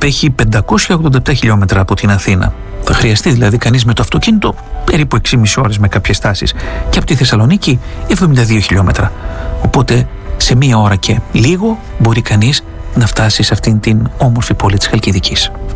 απέχει 587 χιλιόμετρα από την Αθήνα. Θα χρειαστεί δηλαδή κανείς με το αυτοκίνητο περίπου 6,5 ώρες με κάποιες στάσεις, και από τη Θεσσαλονίκη 72 χιλιόμετρα. Οπότε σε 1 ώρα και λίγο μπορεί κανείς να φτάσει σε αυτήν την όμορφη πόλη της Χαλκιδικής.